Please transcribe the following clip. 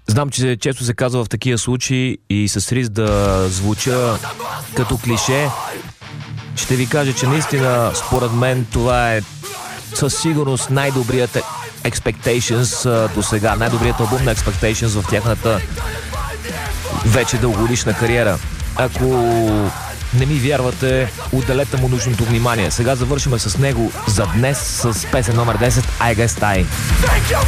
Знам, че често се казва в такива случаи и с риск да звуча като клише, ще ви кажа, че наистина, според мен, това е със сигурност най-добрият Expectations до сега, най-добрият албум на Expectations в тяхната вече дългогодишна кариера. Ако не ми вярвате, отделете му нужното внимание. Сега завършваме с него за днес с песен номер 10 I Guess Die.